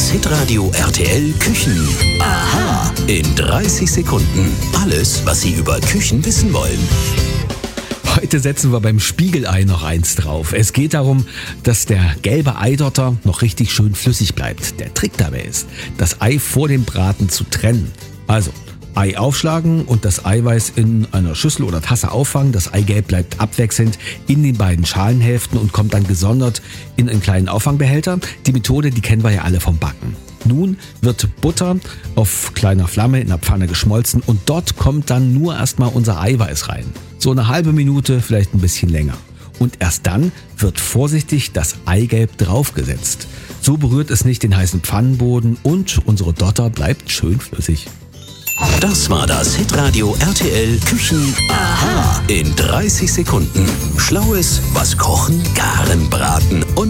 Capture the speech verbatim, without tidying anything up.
Das Hitradio R T L Küchen. Aha. In dreißig Sekunden. Alles, was Sie über Küchen wissen wollen. Heute setzen wir beim Spiegelei noch eins drauf. Es geht darum, dass der gelbe Eidotter noch richtig schön flüssig bleibt. Der Trick dabei ist, das Ei vor dem Braten zu trennen. Also Ei aufschlagen und das Eiweiß in einer Schüssel oder Tasse auffangen. Das Eigelb bleibt abwechselnd in den beiden Schalenhälften und kommt dann gesondert in einen kleinen Auffangbehälter. Die Methode, die kennen wir ja alle vom Backen. Nun wird Butter auf kleiner Flamme in der Pfanne geschmolzen und dort kommt dann nur erstmal unser Eiweiß rein. So eine halbe Minute, vielleicht ein bisschen länger. Und erst dann wird vorsichtig das Eigelb draufgesetzt. So berührt es nicht den heißen Pfannenboden und unsere Dotter bleibt schön flüssig. Das war das Hitradio R T L Küchen. Aha. In dreißig Sekunden. Schlaues, was kochen, garen, braten und